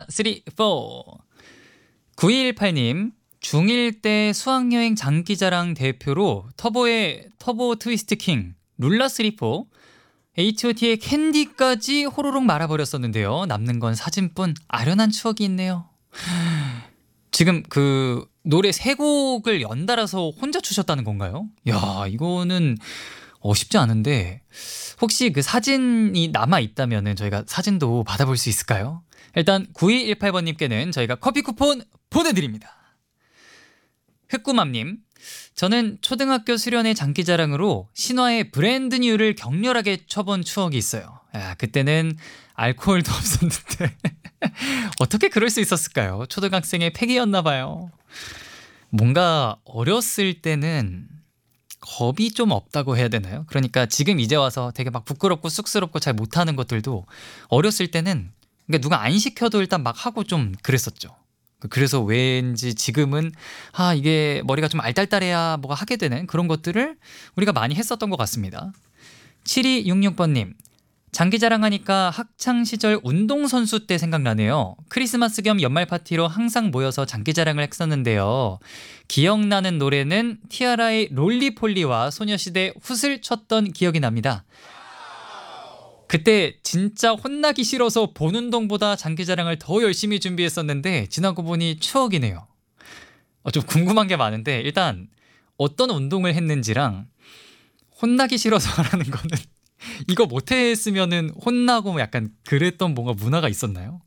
3, 4. 9218님, 중1 때 수학여행 장기자랑 대표로 터보의 터보 트위스트 킹, 룰라 스리퍼, H.O.T의 캔디까지 호로록 말아버렸었는데요. 남는 건 사진뿐. 아련한 추억이 있네요. 지금 그 노래 세 곡을 연달아서 혼자 추셨다는 건가요? 야, 이거는 쉽지 않은데 혹시 그 사진이 남아있다면 저희가 사진도 받아볼 수 있을까요? 일단 9218번님께는 저희가 커피 쿠폰 보내드립니다. 흑구맘님, 저는 초등학교 수련회 장기자랑으로 신화의 브랜드 뉴를 격렬하게 쳐본 추억이 있어요. 야, 그때는 알코올도 없었는데 어떻게 그럴 수 있었을까요? 초등학생의 패기였나 봐요. 뭔가 어렸을 때는 겁이 좀 없다고 해야 되나요? 그러니까 지금 이제 와서 되게 막 부끄럽고 쑥스럽고 잘 못하는 것들도 어렸을 때는 그러니까 누가 안 시켜도 일단 막 하고 좀 그랬었죠. 그래서 왠지 지금은 이게 머리가 좀 알딸딸해야 뭐가 하게 되는 그런 것들을 우리가 많이 했었던 것 같습니다. 7266번님, 장기자랑하니까 학창시절 운동선수 때 생각나네요. 크리스마스 겸 연말 파티로 항상 모여서 장기자랑을 했었는데요. 기억나는 노래는 티아라의 롤리폴리와 소녀시대 훗을 췄던 기억이 납니다. 그때 진짜 혼나기 싫어서 본 운동보다 장기자랑을 더 열심히 준비했었는데 지나고 보니 추억이네요. 좀 궁금한 게 많은데 일단 어떤 운동을 했는지랑 혼나기 싫어서라는 거는 이거 못했으면은 혼나고 뭐 약간 그랬던 뭔가 문화가 있었나요?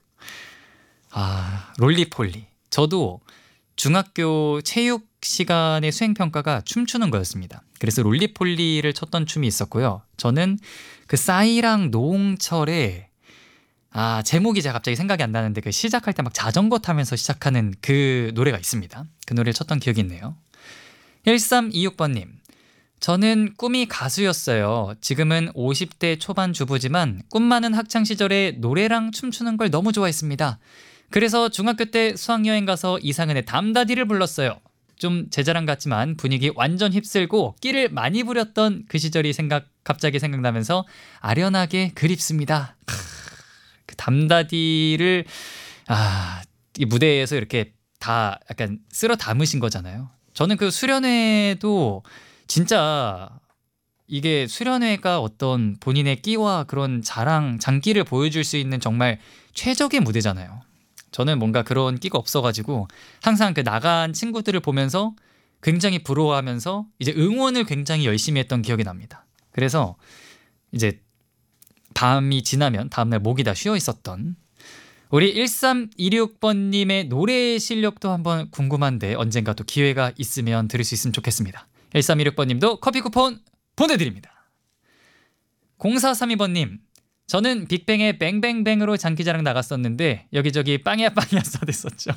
롤리폴리. 저도 중학교 체육 시간의 수행평가가 춤추는 거였습니다. 그래서 롤리폴리를 췄던 춤이 있었고요. 저는 그 싸이랑 노홍철의 제목이 제가 갑자기 생각이 안 나는데 그 시작할 때 막 자전거 타면서 시작하는 그 노래가 있습니다. 그 노래를 췄던 기억이 있네요. 1326번님, 저는 꿈이 가수였어요. 지금은 50대 초반 주부지만 꿈 많은 학창시절에 노래랑 춤추는 걸 너무 좋아했습니다. 그래서 중학교 때 수학여행 가서 이상은의 담다디를 불렀어요. 좀 제 자랑 같지만 분위기 완전 휩쓸고 끼를 많이 부렸던 그 시절이 갑자기 생각나면서 아련하게 그립습니다. 그 담다디를 이 무대에서 이렇게 다 약간 쓸어 담으신 거잖아요. 저는 그 수련회도 진짜 이게 수련회가 어떤 본인의 끼와 그런 자랑, 장기를 보여줄 수 있는 정말 최적의 무대잖아요. 저는 뭔가 그런 끼가 없어가지고 항상 그 나간 친구들을 보면서 굉장히 부러워하면서 이제 응원을 굉장히 열심히 했던 기억이 납니다. 그래서 이제 밤이 지나면 다음날 목이 다 쉬어 있었던 우리 1326번님의 노래 실력도 한번 궁금한데 언젠가 또 기회가 있으면 들을 수 있으면 좋겠습니다. 1326번님도 커피 쿠폰 보내드립니다. 0432번님, 저는 빅뱅의 뱅뱅뱅으로 장기자랑 나갔었는데 여기저기 빵이야 써댔었죠.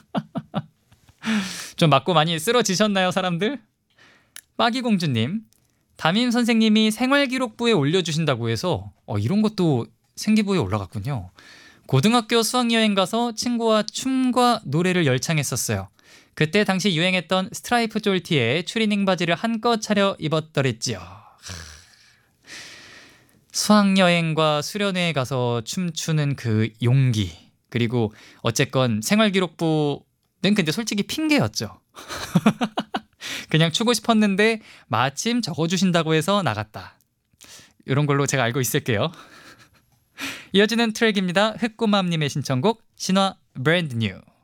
좀 맞고 많이 쓰러지셨나요 사람들? 빠기공주님, 담임 선생님이 생활기록부에 올려주신다고 해서 이런 것도 생기부에 올라갔군요. 고등학교 수학여행 가서 친구와 춤과 노래를 열창했었어요. 그때 당시 유행했던 스트라이프 쫄티에 추리닝 바지를 한껏 차려 입었더랬지요. 수학여행과 수련회에 가서 춤추는 그 용기, 그리고 어쨌건 생활기록부는 근데 솔직히 핑계였죠. 그냥 추고 싶었는데 마침 적어주신다고 해서 나갔다. 이런 걸로 제가 알고 있을게요. 이어지는 트랙입니다. 흑구맘님의 신청곡 신화 브랜드 뉴.